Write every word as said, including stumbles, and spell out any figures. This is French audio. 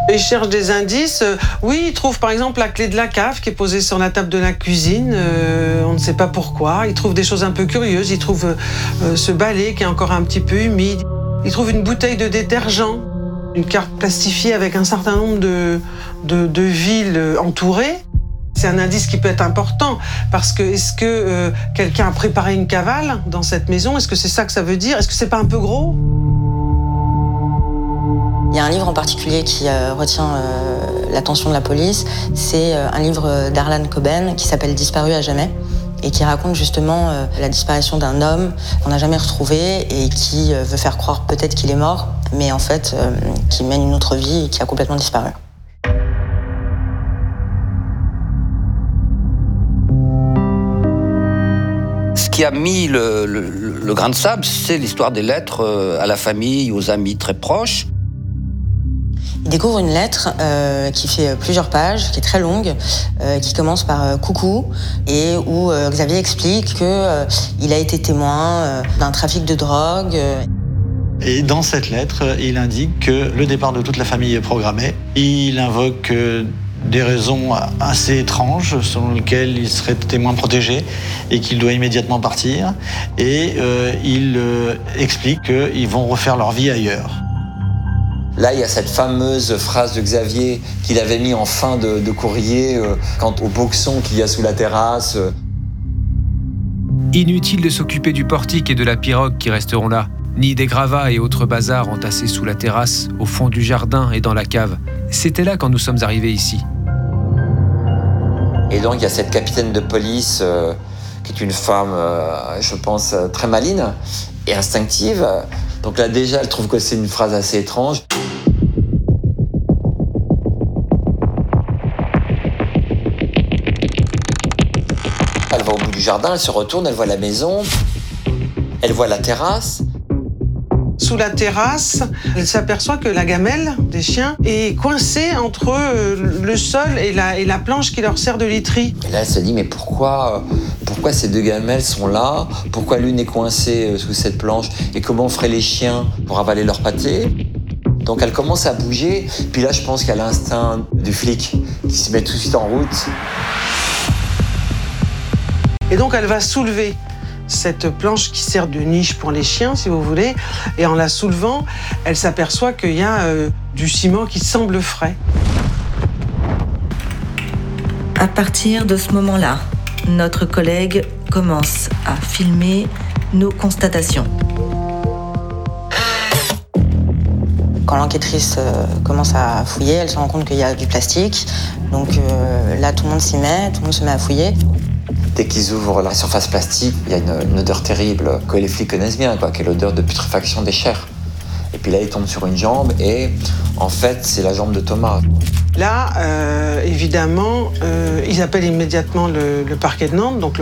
Ils cherchent des indices. Oui, ils trouvent par exemple la clé de la cave qui est posée sur la table de la cuisine. Euh, on ne sait pas pourquoi. Ils trouvent des choses un peu curieuses. Ils trouvent euh, ce balai qui est encore un petit peu humide. Ils trouvent une bouteille de détergent, une carte plastifiée avec un certain nombre de, de, de villes entourées. C'est un indice qui peut être important parce que est-ce que euh, quelqu'un a préparé une cavale dans cette maison? Est-ce que c'est ça que ça veut dire? Est-ce que c'est pas un peu gros? Il y a un livre en particulier qui euh, retient euh, l'attention de la police. C'est euh, un livre d'Harlan Coben qui s'appelle « Disparu à jamais » et qui raconte justement euh, la disparition d'un homme qu'on n'a jamais retrouvé et qui euh, veut faire croire peut-être qu'il est mort, mais en fait, euh, qui mène une autre vie et qui a complètement disparu. Ce qui a mis le, le, le grain de sable, c'est l'histoire des lettres à la famille, aux amis très proches. Il découvre une lettre euh, qui fait plusieurs pages, qui est très longue, euh, qui commence par euh, « coucou » et où euh, Xavier explique qu'il euh, a été témoin euh, d'un trafic de drogue. Euh. Et dans cette lettre, il indique que le départ de toute la famille est programmé. Il invoque euh, des raisons assez étranges selon lesquelles il serait témoin protégé et qu'il doit immédiatement partir. Et euh, il euh, explique qu'ils vont refaire leur vie ailleurs. Là, il y a cette fameuse phrase de Xavier qu'il avait mis en fin de, de courrier euh, quant au boxon qu'il y a sous la terrasse. Inutile de s'occuper du portique et de la pirogue qui resteront là, ni des gravats et autres bazars entassés sous la terrasse, au fond du jardin et dans la cave. C'était là quand nous sommes arrivés ici. Et donc, il y a cette capitaine de police euh, qui est une femme, euh, je pense, très maligne et instinctive. Donc là, déjà, elle trouve que c'est une phrase assez étrange. Elle va au bout du jardin, elle se retourne, elle voit la maison, elle voit la terrasse. Sous la terrasse, elle s'aperçoit que la gamelle des chiens est coincée entre le sol et la, et la planche qui leur sert de literie. Et là, elle se dit, mais pourquoi, pourquoi ces deux gamelles sont là? Pourquoi l'une est coincée sous cette planche? Et comment feraient les chiens pour avaler leur pâté? Donc elle commence à bouger. Puis là, je pense qu'il y a l'instinct du flic qui se met tout de suite en route. Et donc elle va soulever cette planche qui sert de niche pour les chiens, si vous voulez, et en la soulevant, elle s'aperçoit qu'il y a euh, du ciment qui semble frais. À partir de ce moment-là, notre collègue commence à filmer nos constatations. Quand l'enquêtrice euh, commence à fouiller, elle se rend compte qu'il y a du plastique. Donc euh, là, tout le monde s'y met, tout le monde se met à fouiller. Dès qu'ils ouvrent la surface plastique, il y a une, une odeur terrible que les flics connaissent bien, quoi, qui est l'odeur de putréfaction des chairs. Et puis là, ils tombent sur une jambe et en fait, c'est la jambe de Thomas. Là, euh, évidemment, euh, ils appellent immédiatement le, le parquet de Nantes, donc